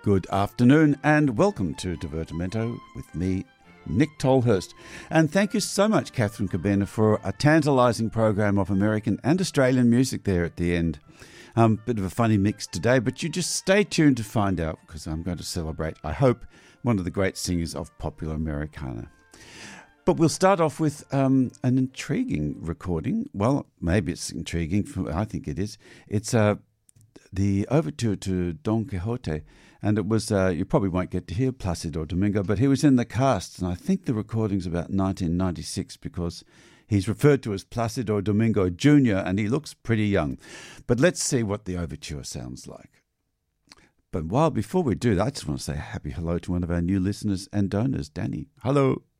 Good afternoon and welcome to Divertimento with me, Nick Tolhurst. And thank you so much, Catherine Cabena, for a tantalising program of American and Australian music there at the end. Bit of a funny mix today, but you just stay tuned to find out, because I'm going to celebrate, I hope, one of the great singers of popular Americana. But we'll start off with an intriguing recording. Well, maybe it's intriguing. I think it is. It's the overture to Don Quixote. And it was, you probably won't get to hear Placido Domingo, but he was in the cast. And I think the recording's about 1996 because he's referred to as Placido Domingo Jr. and he looks pretty young. But let's see what the overture sounds like. But before we do that, I just want to say a happy hello to one of our new listeners and donors, Danny. Hello.